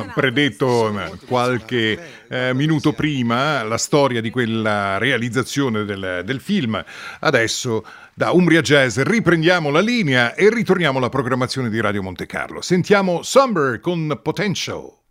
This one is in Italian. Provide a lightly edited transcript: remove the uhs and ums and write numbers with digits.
predetto qualche minuto prima la storia di quella realizzazione del film. Adesso da Umbria Jazz riprendiamo la linea e ritorniamo alla programmazione di Radio Monte Carlo. Sentiamo Summer con Potential.